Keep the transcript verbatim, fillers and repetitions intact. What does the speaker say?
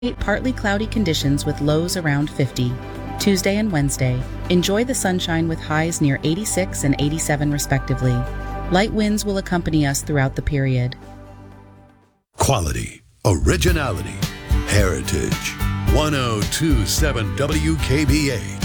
Partly cloudy conditions with lows around fifty. Tuesday and Wednesday, enjoy the sunshine with highs near eighty-six and eighty-seven respectively. Light winds will accompany us throughout the period. Quality, originality, heritage. ten twenty-seven W K B H.